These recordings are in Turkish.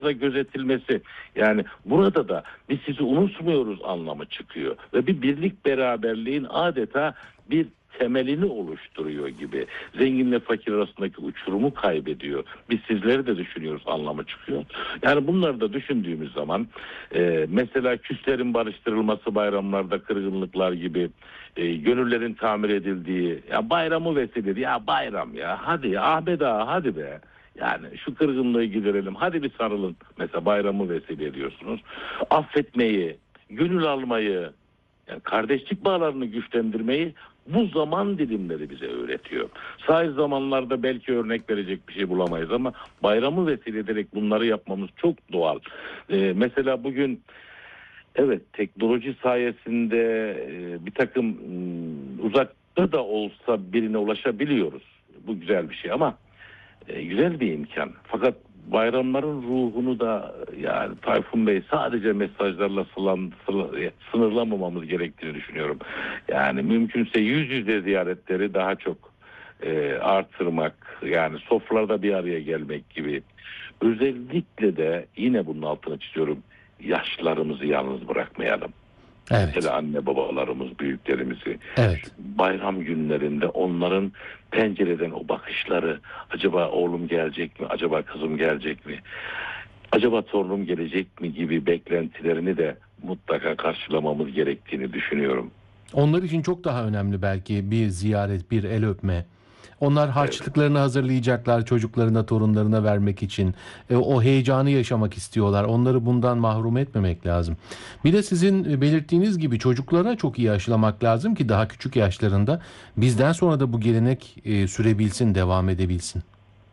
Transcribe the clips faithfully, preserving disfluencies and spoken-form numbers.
gözetilmesi, yani burada da biz sizi unutmuyoruz anlamı çıkıyor ve bir birlik beraberliğin adeta bir temelini oluşturuyor gibi. Zenginle fakir arasındaki uçurumu kaybediyor. Biz sizleri de düşünüyoruz anlamı çıkıyor. Yani bunları da düşündüğümüz zaman e, mesela küslerin barıştırılması, bayramlarda kırgınlıklar gibi e, gönüllerin tamir edildiği, ya bayramı vesile, ya bayram ya hadi ya Ahmet ağa hadi be. Yani şu kırgınlığı giderelim. Hadi bir sarılın. Mesela bayramı vesile ediyorsunuz. Affetmeyi, gönül almayı, yani kardeşlik bağlarını güçlendirmeyi bu zaman dilimleri bize öğretiyor. Sahil zamanlarda belki örnek verecek bir şey bulamayız ama bayramı vesile ederek bunları yapmamız çok doğal. Ee, mesela bugün evet teknoloji sayesinde e, bir takım m, uzakta da olsa birine ulaşabiliyoruz. Bu güzel bir şey ama e, güzel bir imkan. Fakat bayramların ruhunu da yani Tayfun Bey sadece mesajlarla sılan, sıla- sınırlamamamız gerektiğini düşünüyorum. Yani mümkünse yüz yüze ziyaretleri daha çok e, artırmak, yani sofralarda bir araya gelmek gibi. Özellikle de yine bunun altını çiziyorum, yaşlılarımızı yalnız bırakmayalım. Evet. Hele anne babalarımız, büyüklerimizi Evet. bayram günlerinde onların pencereden o bakışları, acaba oğlum gelecek mi, acaba kızım gelecek mi, acaba torunum gelecek mi gibi beklentilerini de mutlaka karşılamamız gerektiğini düşünüyorum. Onlar için çok daha önemli belki bir ziyaret, bir el öpme. Onlar Evet. harçlıklarını hazırlayacaklar çocuklarına, torunlarına vermek için. E, o heyecanı yaşamak istiyorlar. Onları bundan mahrum etmemek lazım. Bir de sizin belirttiğiniz gibi çocuklara çok iyi aşılamak lazım ki daha küçük yaşlarında bizden sonra da bu gelenek e, sürebilsin, devam edebilsin.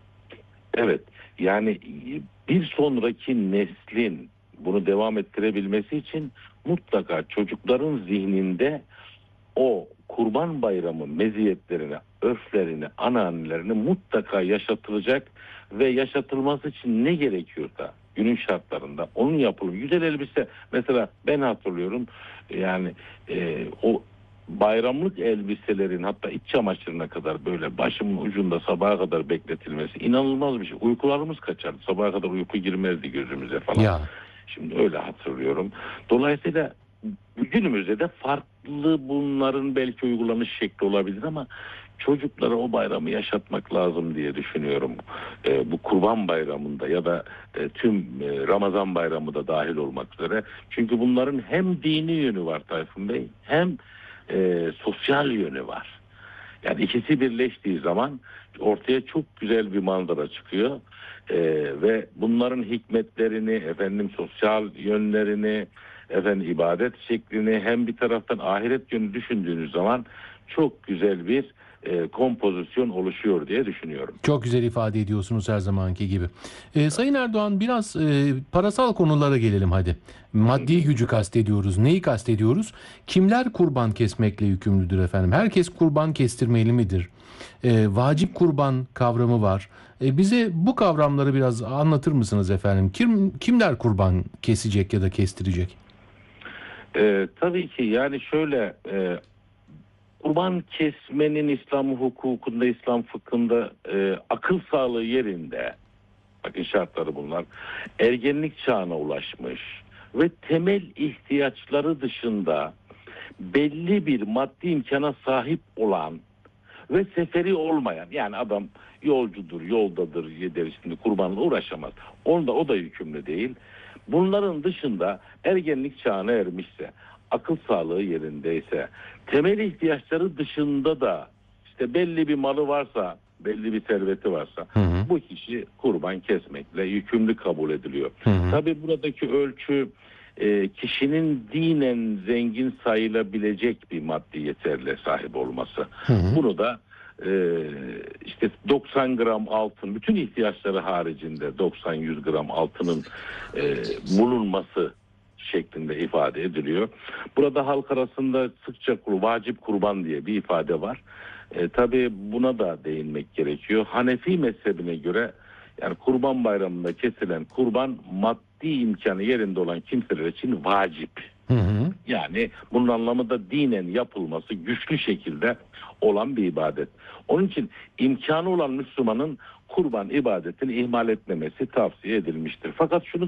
Evet, yani bir sonraki neslin bunu devam ettirebilmesi için mutlaka çocukların zihninde o Kurban Bayramı meziyetlerini, örflerini, anneannelerini mutlaka yaşatılacak ve yaşatılması için ne gerekiyorsa günün şartlarında onun yapılır. Güzel elbise mesela ben hatırlıyorum, yani e, o bayramlık elbiselerin hatta iç çamaşırına kadar böyle başımın ucunda sabaha kadar bekletilmesi inanılmaz bir şey. Uykularımız kaçardı. Sabaha kadar uyku girmezdi gözümüze falan. Ya. Şimdi öyle hatırlıyorum. Dolayısıyla günümüzde de farklı bunların belki uygulanış şekli olabilir ama çocuklara o bayramı yaşatmak lazım diye düşünüyorum. Ee, bu Kurban Bayramı'nda ya da e, tüm e, Ramazan Bayramı da dahil olmak üzere. Çünkü bunların hem dini yönü var Tayfun Bey, hem e, sosyal yönü var. Yani ikisi birleştiği zaman ortaya çok güzel bir manzara çıkıyor. Ee, ve bunların hikmetlerini, efendim sosyal yönlerini, efendim ibadet şeklini, hem bir taraftan ahiret yönü düşündüğünüz zaman çok güzel bir e, kompozisyon oluşuyor diye düşünüyorum. Çok güzel ifade ediyorsunuz her zamanki gibi. Ee, Sayın Erdoğan biraz e, parasal konulara gelelim hadi. Maddi gücü kastediyoruz. Neyi kastediyoruz? Kimler kurban kesmekle yükümlüdür efendim? Herkes kurban kestirmeli midir? Ee, vacip kurban kavramı var. Ee, bize bu kavramları biraz anlatır mısınız efendim? Kim kimler kurban kesecek ya da kestirecek? Ee, tabii ki yani şöyle e, kurban kesmenin İslam hukukunda, İslam fıkhında e, akıl sağlığı yerinde. Bakın şartları bunlar. Ergenlik çağına ulaşmış ve temel ihtiyaçları dışında belli bir maddi imkana sahip olan ve seferi olmayan, yani adam yolcudur, yoldadır, yeder şimdi kurbanla uğraşamaz. Onda o da yükümlü değil. Bunların dışında ergenlik çağına ermişse, akıl sağlığı yerindeyse, temel ihtiyaçları dışında da işte belli bir malı varsa, belli bir serveti varsa Hı hı. bu kişi kurban kesmekle yükümlü kabul ediliyor. Hı hı. Tabii buradaki ölçü e, kişinin dinen zengin sayılabilecek bir maddi yeterliğe sahip olması. Hı hı. Bunu da e, işte doksan gram altın, bütün ihtiyaçları haricinde doksan yüz gram altının e, bulunması şeklinde ifade ediliyor. Burada halk arasında sıkça kur, vacip kurban diye bir ifade var. E, tabii buna da değinmek gerekiyor. Hanefi mezhebine göre yani Kurban Bayramı'nda kesilen kurban maddi imkanı yerinde olan kimseler için vacip. Hı hı. Yani bunun anlamı da dinen yapılması güçlü şekilde olan bir ibadet. Onun için imkanı olan Müslümanın kurban ibadetini ihmal etmemesi tavsiye edilmiştir. Fakat şunu